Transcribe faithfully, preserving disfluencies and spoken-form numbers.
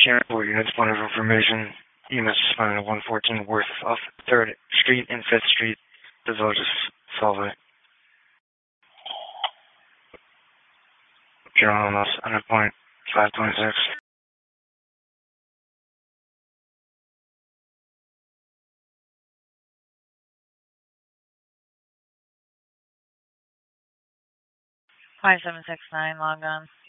Karen for units, point of information. E M S responding to one fourteen Worth off third Street and fifth Street, the village of Solvay. Karen on one hundred point five twenty-six. five seven six nine, log on.